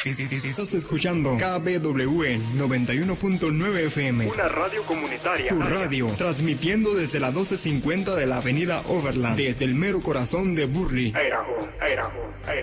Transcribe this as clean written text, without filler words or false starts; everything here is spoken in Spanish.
Estás escuchando KBWE 91.9 FM. Una radio comunitaria. Tu radio, transmitiendo desde la 1250 de la avenida Overland, desde el mero corazón de Burley. Idaho.